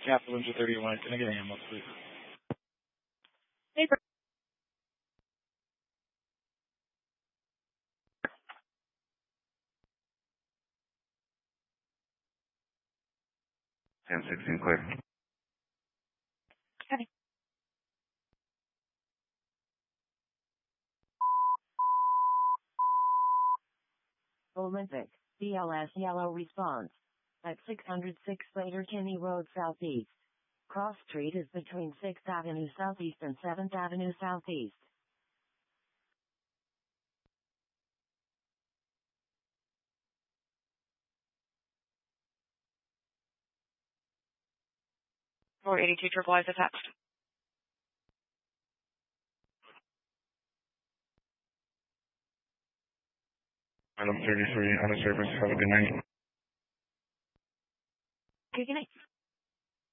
Capital Ninja 31. Can I get ammo, please? Hey, 1016 clear. Okay. Olympic, BLS yellow response. At 606 Slater Kinney Road Southeast. Cross Street is between 6th Avenue Southeast and 7th Avenue Southeast. Or 82 triple I's attached. Item 33 on the surface. Have a good night. Okay, good night.